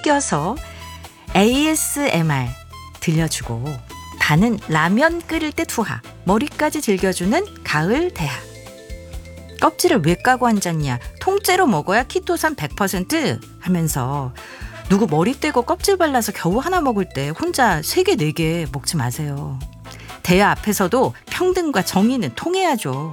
숙여서 ASMR 들려주고 반은 라면 끓일 때 투하, 머리까지 즐겨주는 가을 대하. 껍질을 왜 까고 앉았냐, 통째로 먹어야 키토산 100% 하면서 누구 머리 떼고 껍질 발라서 겨우 하나 먹을 때 혼자 3개 4개 먹지 마세요. 대하 앞에서도 평등과 정의는 통해야죠.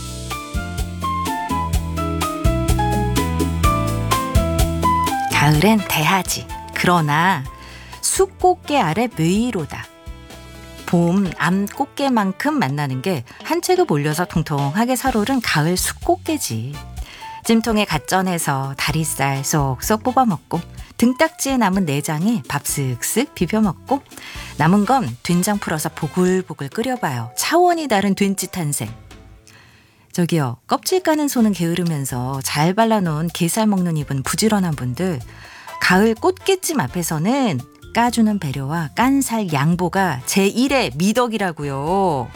가을엔 대하지. 그러나 숫꽃게 아래 묘이로다. 봄 암꽃게만큼 만나는 게 한 체급 올려서 통통하게 살오른 가을 숫꽃게지. 찜통에 갓 쪄내서 다리살 쏙쏙 뽑아 먹고 등딱지에 남은 내장에 밥 쓱쓱 비벼 먹고 남은 건 된장 풀어서 보글보글 끓여봐요. 차원이 다른 된찌 탄생. 저기요, 껍질 까는 손은 게으르면서 잘 발라놓은 게살 먹는 입은 부지런한 분들, 가을 꽃게찜 앞에서는 까주는 배려와 깐살 양보가 제1의 미덕이라고요.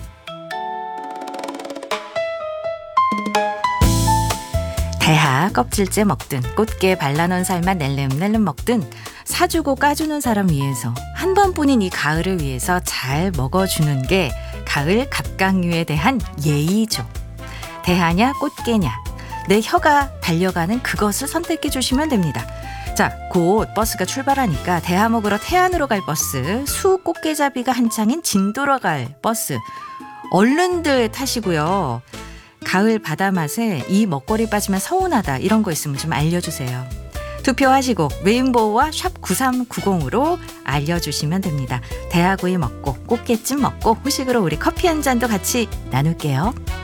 대하 껍질째 먹든 꽃게 발라놓은 살만 낼름낼름 먹든 사주고 까주는 사람 위해서 한 번뿐인 이 가을을 위해서 잘 먹어주는 게 가을 갑각류에 대한 예의죠. 대하냐 꽃게냐, 내 혀가 달려가는 그것을 선택해 주시면 됩니다. 자, 곧 버스가 출발하니까 대하 먹으러 태안으로 갈 버스, 수 꽃게잡이가 한창인 진도로 갈 버스, 얼른들 타시고요. 가을 바다 맛에 이 먹거리 빠지면 서운하다 이런 거 있으면 좀 알려주세요. 투표하시고 레인보우와 샵 9390으로 알려주시면 됩니다. 대하구이 먹고 꽃게찜 먹고 후식으로 우리 커피 한 잔도 같이 나눌게요.